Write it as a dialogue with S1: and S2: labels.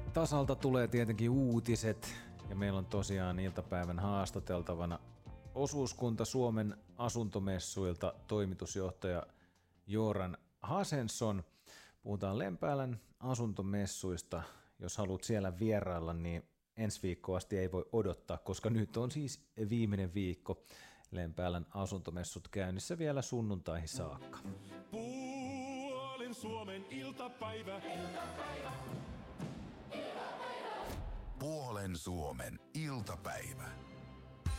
S1: tasalta tulee tietenkin uutiset ja meillä on tosiaan iltapäivän haastateltavana osuuskunta Suomen asuntomessuilta toimitusjohtaja Göran Hansson. Puhutaan Lempäälän asuntomessuista. Jos haluat siellä vierailla, niin ensi viikkoa asti ei voi odottaa, koska nyt on siis viimeinen viikko Lempäälän asuntomessut käynnissä vielä sunnuntaihin saakka.
S2: Puolen Suomen iltapäivä.
S3: Puolen Suomen iltapäivä.